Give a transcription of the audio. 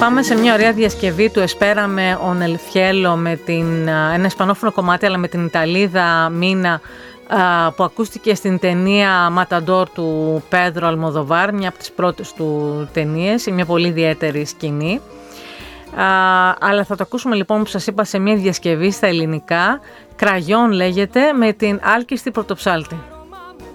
Πάμε σε μια ωραία διασκευή του Espérame on el cielo με ένα ισπανόφωνο κομμάτι, αλλά με την Ιταλίδα Μίνα, που ακούστηκε στην ταινία Ματαντόρ του Πέδρο Αλμοδοβάρ, μια από τις πρώτες του ταινίες, μια πολύ ιδιαίτερη σκηνή. Αλλά θα το ακούσουμε λοιπόν, που σας είπα, σε μια διασκευή στα ελληνικά. Κραγιόν λέγεται, με την Άλκιστη Πρωτοψάλτη.